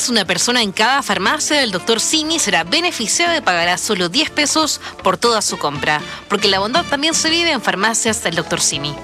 mes, una persona en cada farmacia del Dr. Simi será beneficiada y pagará solo 10 pesos por toda su compra, porque la bondad también se vive en farmacias del Dr. Simi.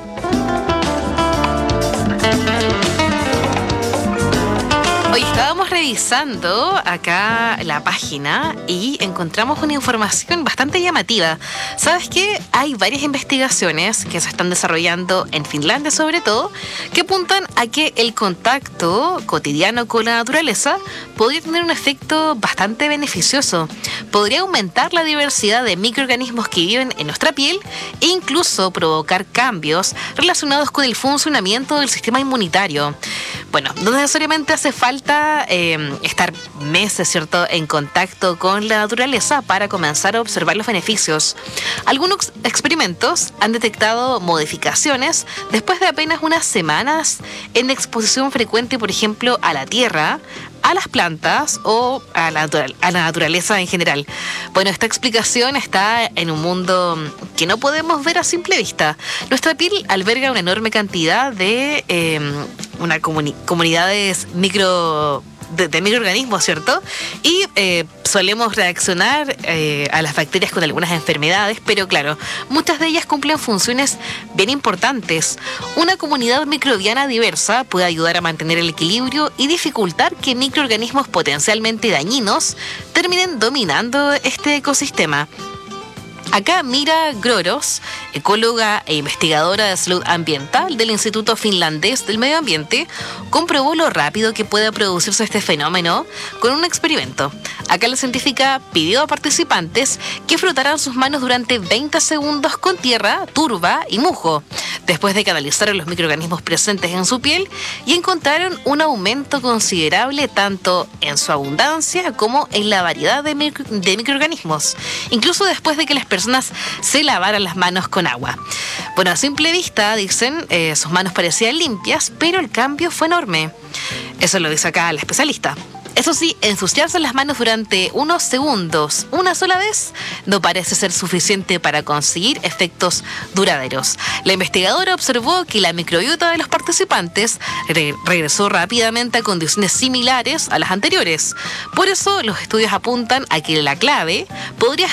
Hoy estábamos revisando acá la página y encontramos una información bastante llamativa. ¿Sabes qué? Hay varias investigaciones que se están desarrollando en Finlandia sobre todo, que apuntan a que el contacto cotidiano con la naturaleza podría tener un efecto bastante beneficioso. Podría aumentar la diversidad de microorganismos que viven en nuestra piel e incluso provocar cambios relacionados con el funcionamiento del sistema inmunitario. Bueno, no necesariamente hace falta estar meses, ¿cierto?, en contacto con la naturaleza para comenzar a observar los beneficios. Algunos experimentos han detectado modificaciones después de apenas unas semanas en exposición frecuente, por ejemplo, a la tierra, a las plantas o a la naturaleza en general. Bueno, esta explicación está en un mundo que no podemos ver a simple vista. Nuestra piel alberga una enorme cantidad de comunidades de microorganismos, ¿cierto? Y solemos reaccionar a las bacterias con algunas enfermedades, pero claro, muchas de ellas cumplen funciones bien importantes. Una comunidad microbiana diversa puede ayudar a mantener el equilibrio y dificultar que microorganismos potencialmente dañinos terminen dominando este ecosistema. Acá Mira Groros, ecóloga e investigadora de salud ambiental del Instituto Finlandés del Medio Ambiente, comprobó lo rápido que puede producirse este fenómeno con un experimento. Acá la científica pidió a participantes que frotaran sus manos durante 20 segundos con tierra, turba y musgo, después de que analizaron los microorganismos presentes en su piel y encontraron un aumento considerable tanto en su abundancia como en la variedad de microorganismos, incluso después de que las personas se lavaran las manos con agua. Bueno, a simple vista, dicen, sus manos parecían limpias, pero el cambio fue enorme. Eso lo dice acá la especialista. Eso sí, ensuciarse las manos durante unos segundos, una sola vez, no parece ser suficiente para conseguir efectos duraderos. La investigadora observó que la microbiota de los participantes regresó rápidamente a condiciones similares a las anteriores. Por eso, los estudios apuntan a que la clave podría